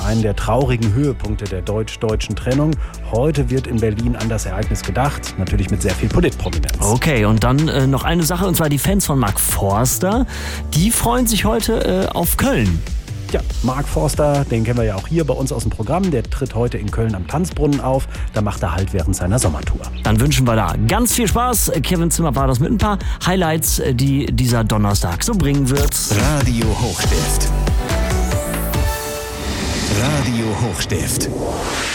einen der traurigen Höhepunkte der deutsch-deutschen Trennung. Heute wird in Berlin an das Ereignis gedacht, natürlich mit sehr viel Politprominenz. Okay, und dann noch eine Sache, und zwar die Fans von Mark Forster, die freuen sich heute auf Köln. Ja, Mark Forster, den kennen wir ja auch hier bei uns aus dem Programm. Der tritt heute in Köln am Tanzbrunnen auf. Da macht er Halt während seiner Sommertour. Dann wünschen wir da ganz viel Spaß. Kevin Zimmer war das mit ein paar Highlights, die dieser Donnerstag so bringen wird. Radio Hochstift. Radio Hochstift.